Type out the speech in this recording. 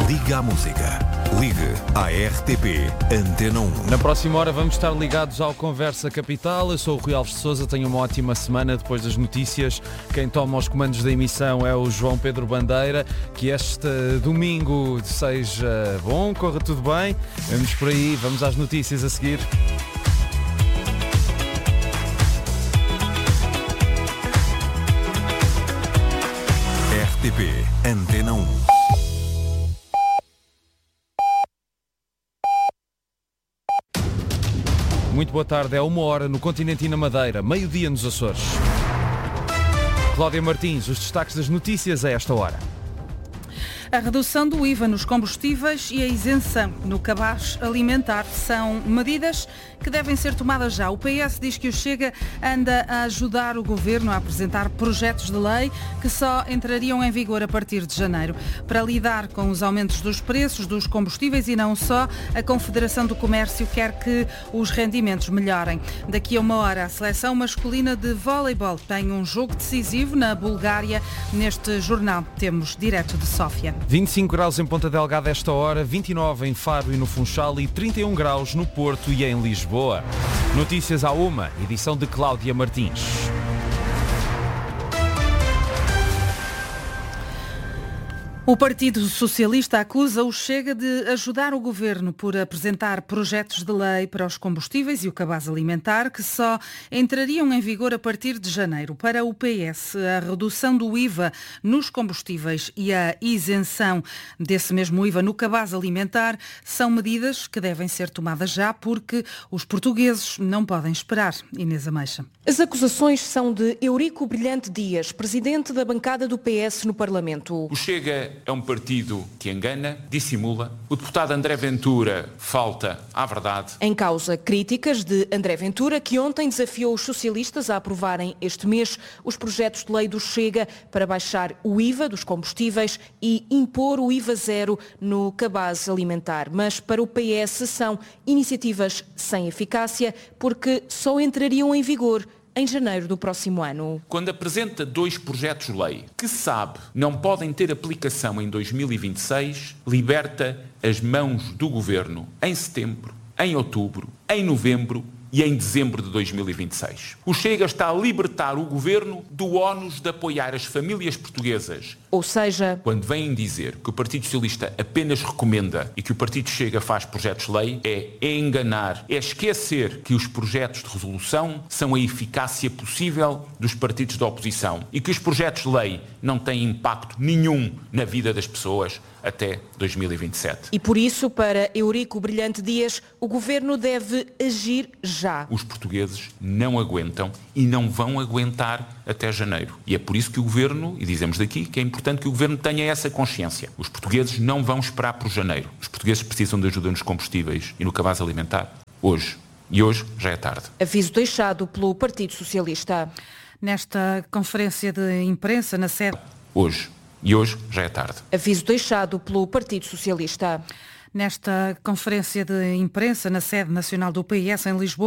Liga à música. Ligue à RTP Antena 1. Na próxima hora vamos estar ligados ao Conversa Capital. Eu sou o Rui Alves de Sousa, tenho uma ótima semana depois das notícias. Quem toma os comandos da emissão é o João Pedro Bandeira. Que este domingo seja bom, corra tudo bem. Vamos por aí, vamos às notícias a seguir. RTP Antena 1. Muito boa tarde, é 1h no continente e na Madeira, meio-dia nos Açores. Cláudia Martins, os destaques das notícias a esta hora. A redução do IVA nos combustíveis e a isenção no cabaz alimentar são medidas que devem ser tomadas já. O PS diz que o Chega anda a ajudar o Governo a apresentar projetos de lei que só entrariam em vigor a partir de janeiro. Para lidar com os aumentos dos preços dos combustíveis e não só, a Confederação do Comércio quer que os rendimentos melhorem. Daqui a 1h, a seleção masculina de voleibol tem um jogo decisivo na Bulgária. Neste jornal temos direto de Sófia. 25 graus em Ponta Delgada esta hora, 29 em Faro e no Funchal e 31 graus no Porto e em Lisboa. Notícias à 1, edição de Cláudia Martins. O Partido Socialista acusa o Chega de ajudar o Governo por apresentar projetos de lei para os combustíveis e o cabaz alimentar que só entrariam em vigor a partir de janeiro. Para o PS, a redução do IVA nos combustíveis e a isenção desse mesmo IVA no cabaz alimentar são medidas que devem ser tomadas já porque os portugueses não podem esperar. Inês Ameixa. As acusações são de Eurico Brilhante Dias, presidente da bancada do PS no Parlamento. O Chega é um partido que engana, dissimula. O deputado André Ventura falta à verdade. Em causa, críticas de André Ventura, que ontem desafiou os socialistas a aprovarem este mês os projetos de lei do Chega para baixar o IVA dos combustíveis e impor o IVA zero no cabaz alimentar. Mas para o PS são iniciativas sem eficácia porque só entrariam em vigor em janeiro do próximo ano. Quando apresenta dois projetos de lei que sabe não podem ter aplicação em 2026, liberta as mãos do Governo em setembro, em outubro, em novembro e em dezembro de 2026. O Chega está a libertar o Governo do ónus de apoiar as famílias portuguesas. Ou seja, quando vêm dizer que o Partido Socialista apenas recomenda e que o Partido Chega faz projetos de lei, é enganar, é esquecer que os projetos de resolução são a eficácia possível dos partidos da oposição e que os projetos de lei não têm impacto nenhum na vida das pessoas até 2027. E por isso, para Eurico Brilhante Dias, o Governo deve agir já. Os portugueses não aguentam e não vão aguentar até janeiro. E é por isso que o Governo, e dizemos daqui, que é importante que o Governo tenha essa consciência. Os portugueses não vão esperar por janeiro. Os portugueses precisam de ajuda nos combustíveis e no cabaz alimentar hoje. E hoje já é tarde. Aviso deixado pelo Partido Socialista. Nesta conferência de imprensa na sede... Hoje. E hoje já é tarde. Aviso deixado pelo Partido Socialista. Nesta conferência de imprensa na sede nacional do PS em Lisboa,